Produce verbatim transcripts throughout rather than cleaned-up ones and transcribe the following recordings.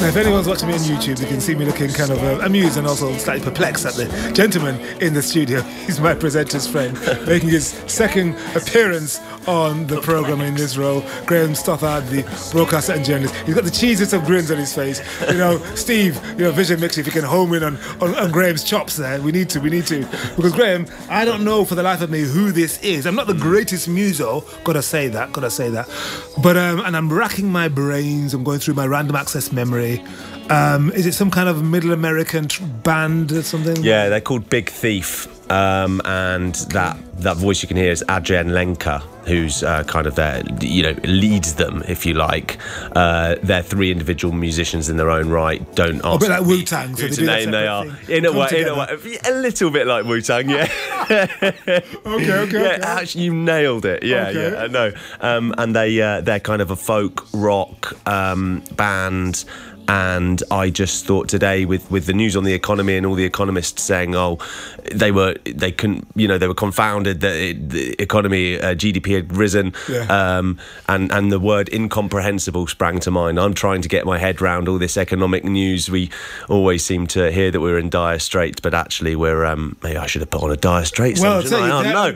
Now, if anyone's watching me on YouTube, you can see me looking kind of uh, amused and also slightly perplexed at the gentleman in the studio. He's my presenter's friend, making his second appearance on the programme in this role. Graham Stothard, the broadcaster and journalist. He's got the cheesiest of grins on his face. You know, Steve, you know, Vision Mixer, if you can home in on, on, on Graham's chops there, we need to, we need to. Because Graham, I don't know for the life of me who this is. I'm not the greatest muso, gotta say that, gotta say that. But, um, and I'm racking my brains, I'm going through my random access memory. Um, is it some kind of middle American tr- band or something? Yeah, they're called Big Thief. Um, and that that voice you can hear is Adrian Lenka, who's uh, kind of their, you know, leads them, if you like. Uh, they're three individual musicians in their own right. Don't ask. A bit like Wu-Tang, so they do name they are. In a way, in a way, a little bit like Wu-Tang, yeah. okay, okay, yeah, okay. Actually, you nailed it. Yeah, okay. yeah, no. Um, and they uh, they're kind of a folk rock um, band. And I just thought today, with, with the news on the economy and all the economists saying, oh, they were they couldn't, you know, they were confounded that it, the economy, uh, G D P had risen, yeah. um, and and the word incomprehensible sprang to mind. I'm trying to get my head round all this economic news. We always seem to hear that we're in dire straits, but actually we're um, maybe I should have put on a dire straits. Well, I'll tell you, I no,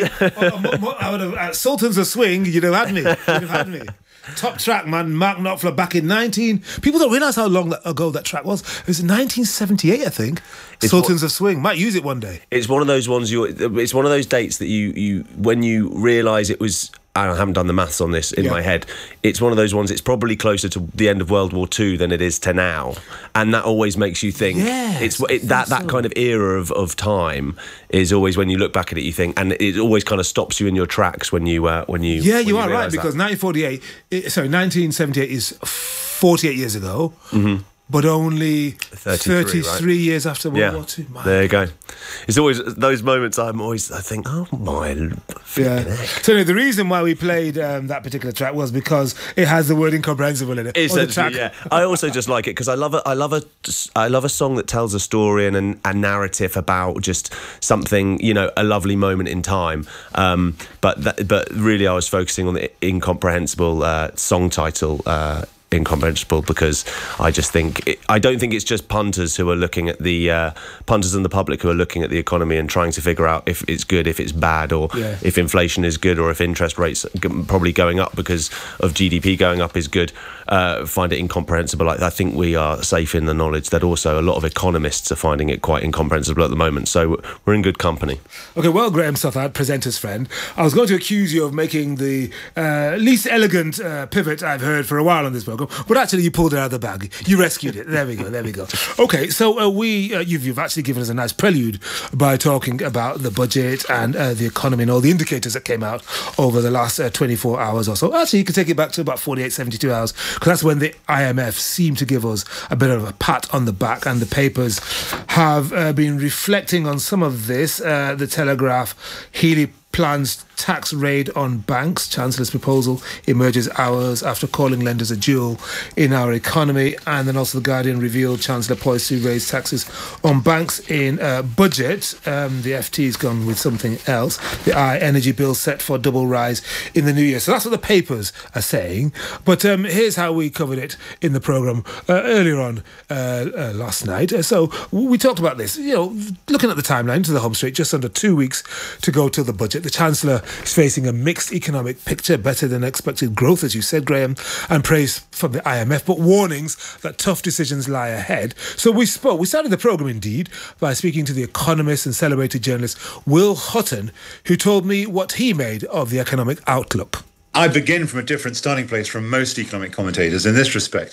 I would have at Sultans of Swing. You'd have had me. You'd have had me. Top track, man. Mark Knopfler back in nineteen. People don't realise how long ago that track was. It was in nineteen seventy-eight, I think. It's Sultans what, of Swing. Might use it one day. It's one of those ones. You. It's one of those dates that you. You when you realise it was. I haven't done the maths on this in yeah. my head. It's one of those ones, it's probably closer to the end of World War Two than it is to now. And that always makes you think. Yes, it's it, that, so. that kind of era of, of time is always, when you look back at it, you think, and it always kind of stops you in your tracks when you... Uh, when you yeah, when you, you are right, because that. nineteen forty-eight, it, sorry, nineteen seventy-eight is forty-eight years ago. Mm-hmm. But only thirty-three, thirty-three right? years after World yeah. War Two. My there you go. It's always those moments I'm always, I think, oh my yeah. heck. So anyway, the reason why we played um, that particular track was because it has the word incomprehensible in it. Essentially, yeah. I also just like it because I love a, I love a, I love a song that tells a story and an, a narrative about just something, you know, a lovely moment in time. Um, but that, but really, I was focusing on the incomprehensible uh, song title. Uh, incomprehensible because I just think it, I don't think it's just punters who are looking at the uh, punters and the public who are looking at the economy and trying to figure out if it's good, if it's bad, or yeah. if inflation is good, or if interest rates probably going up because of G D P going up is good. Uh, find it incomprehensible. I, I think we are safe in the knowledge that also a lot of economists are finding it quite incomprehensible at the moment, so we're in good company. Okay, well, Graham Stothard, presenter's friend, I was going to accuse you of making the uh, least elegant uh, pivot I've heard for a while on this programme, but actually you pulled it out of the bag. You rescued it. There we go, there we go. Okay, so uh, we uh, you've, you've actually given us a nice prelude by talking about the budget and uh, the economy and all the indicators that came out over the last uh, twenty-four hours or so. Actually, you could take it back to about forty-eight, seventy-two hours, because that's when the I M F seemed to give us a bit of a pat on the back, and the papers have uh, been reflecting on some of this. Uh, the Telegraph, Healy plans tax raid on banks. Chancellor's proposal emerges hours after calling lenders a jewel in our economy. And then also the Guardian revealed Chancellor poised to raise taxes on banks in uh, budget. Um, the F T's gone with something else. The I energy bill set for double rise in the new year. So that's what the papers are saying. But um, here's how we covered it in the programme uh, earlier on uh, uh, last night. Uh, so we talked about this. You know, looking at the timeline to the home straight, just under two weeks to go till the budget. The Chancellor is facing a mixed economic picture, better than expected growth, as you said, Graham, and praise from the I M F, but warnings that tough decisions lie ahead. So we spoke, we started the programme indeed by speaking to the economist and celebrated journalist Will Hutton, who told me what he made of the economic outlook. I begin from a different starting place from most economic commentators in this respect.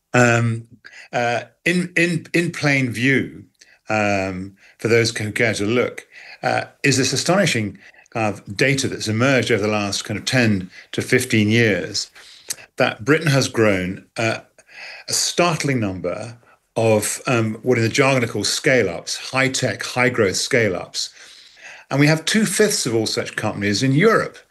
Um, uh, in, in, in plain view, um, for those who care to look, uh, is this astonishing of data that's emerged over the last kind of ten to fifteen years, that Britain has grown uh, a startling number of um, what in the jargon are called scale-ups, high-tech, high-growth scale-ups. And we have two-fifths of all such companies in Europe.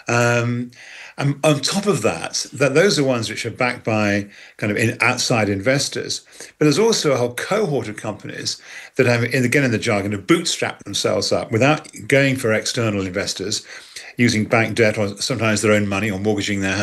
Um, and on top of that, that those are ones which are backed by kind of in, outside investors. But there's also a whole cohort of companies that have, in, again in the jargon, have bootstrapped themselves up without going for external investors, using bank debt or sometimes their own money or mortgaging their house.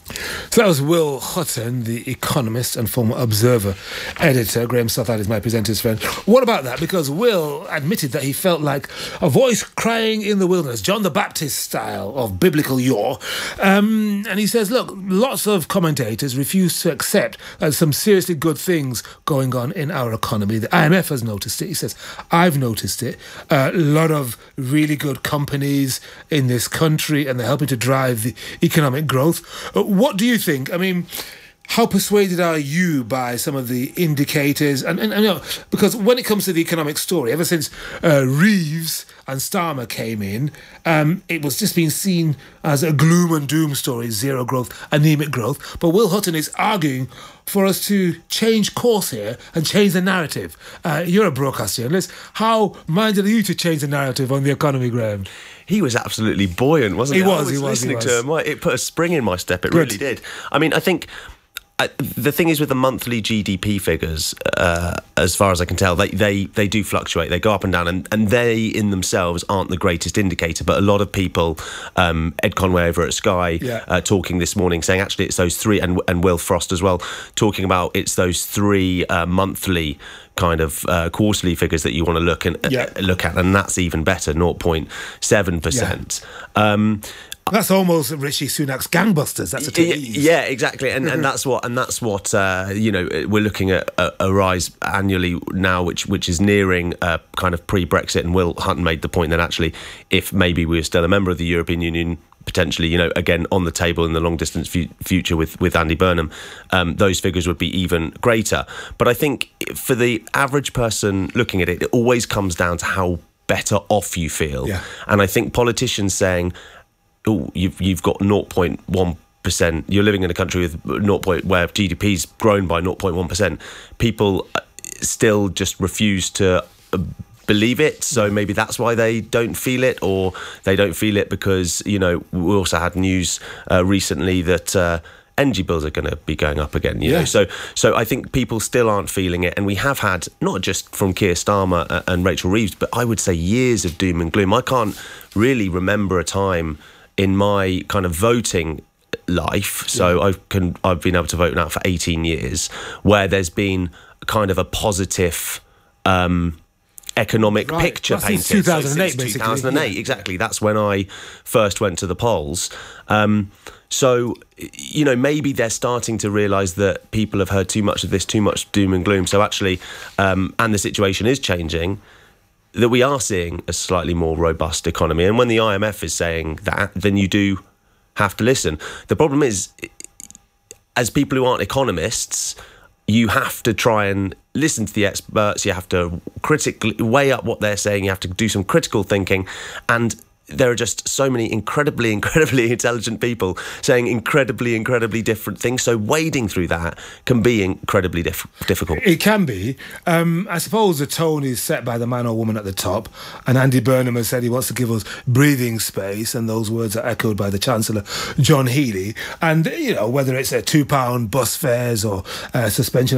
So that was Will Hutton, the economist and former Observer editor. Graham Southard is my presenter's friend. What about that? Because Will admitted that he felt like a voice crying in the wilderness, John the Baptist style of biblical yore. Um, and he says, look, lots of commentators refuse to accept uh, some seriously good things going on in our economy. The I M F has noticed it. He says, I've noticed it. Uh, a lot of really good companies in this country, and they're helping to drive the economic growth. Uh, What do you think? I mean, how persuaded are you by some of the indicators? And, and, and you know, because when it comes to the economic story, ever since uh, Reeves and Starmer came in, um, it was just being seen as a gloom and doom story, zero growth, anemic growth. But Will Hutton is arguing for us to change course here and change the narrative. Uh, you're a broadcast journalist. How minded are you to change the narrative on the economy, Graham? He was absolutely buoyant, wasn't he? He was, I was he was, listening he to was. him. It put a spring in my step. It Good. really did. I mean, I think uh, the thing is with the monthly G D P figures, uh, as far as I can tell, they, they, they do fluctuate. They go up and down, and, and they in themselves aren't the greatest indicator. But a lot of people, um, Ed Conway over at Sky, Yeah. uh, talking this morning, saying actually it's those three, and, and Will Frost as well, talking about it's those three uh, monthly kind of uh, quarterly figures that you want to look and Yeah. uh, look at, and that's even better, zero point seven percent. Um, That's almost Rishi Sunak's gangbusters. That's a yeah, tease. yeah, exactly, and and that's what and that's what uh, you know. We're looking at a, a rise annually now, which which is nearing uh, kind of pre-Brexit. And Will Hutton made the point that actually, if maybe we were still a member of the European Union, potentially, you know, again on the table in the long distance fu- future with with Andy Burnham, um, those figures would be even greater. But I think for the average person looking at it, it always comes down to how better off you feel. Yeah. And I think politicians saying, oh, you've you've got zero point one percent. You're living in a country with zero. Where G D P's grown by zero point one percent. People still just refuse to uh, believe it. So maybe that's why they don't feel it, or they don't feel it because, you know, we also had news uh, recently that uh, energy bills are going to be going up again. You Yeah. know, so so I think people still aren't feeling it, and we have had not just from Keir Starmer and Rachel Reeves, but I would say years of doom and gloom. I can't really remember a time in my kind of voting life, so I can I've been able to vote now for eighteen years, where there's been kind of a positive um, economic Right. picture Well, since painted. two thousand eight, so since basically, two thousand eight, yeah. exactly. That's when I first went to the polls. Um, so, you know, maybe they're starting to realise that people have heard too much of this, too much doom and gloom. So actually, um, and the situation is changing, that we are seeing a slightly more robust economy. And when the I M F is saying that, then you do have to listen. The problem is, as people who aren't economists, you have to try and listen to the experts. You have to critically weigh up what they're saying. You have to do some critical thinking. And there are just so many incredibly, incredibly intelligent people saying incredibly, incredibly different things. So wading through that can be incredibly diff- difficult. It can be. Um, I suppose the tone is set by the man or woman at the top, and Andy Burnham has said he wants to give us breathing space, and those words are echoed by the Chancellor, John Healey. And, you know, whether it's a two-pound bus fares or uh, suspension